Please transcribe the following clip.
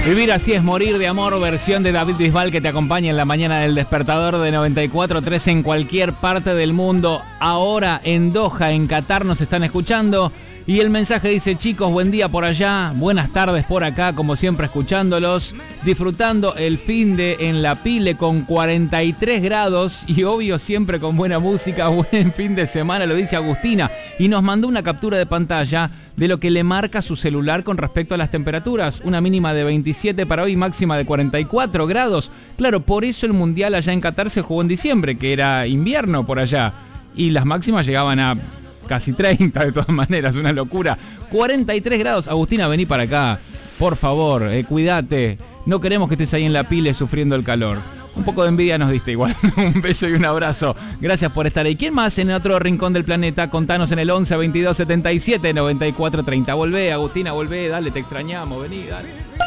Vivir así es morir de amor, versión de David Bisbal, que te acompaña en la mañana del despertador de 94.3 en cualquier parte del mundo. Ahora en Doha, en Qatar, nos están escuchando. Y el mensaje dice: chicos, buen día por allá, buenas tardes por acá, como siempre escuchándolos, disfrutando el finde en la Pile con 43 grados y obvio siempre con buena música. Buen fin de semana, lo dice Agustina, y nos mandó una captura de pantalla de lo que le marca su celular con respecto a las temperaturas. Una mínima de 27 para hoy, máxima de 44 grados. Claro, por eso el Mundial allá en Qatar se jugó en diciembre, que era invierno por allá, y las máximas llegaban a casi 30 de todas maneras, una locura. 43 grados. Agustina, vení para acá, por favor, cuídate. No queremos que estés ahí en la Pile sufriendo el calor. Un poco de envidia nos diste igual. Un beso y un abrazo. Gracias por estar ahí. ¿Quién más en otro rincón del planeta? Contanos en el 11 22 77 94 30. Volvé, Agustina, volvé, dale, te extrañamos, vení, dale.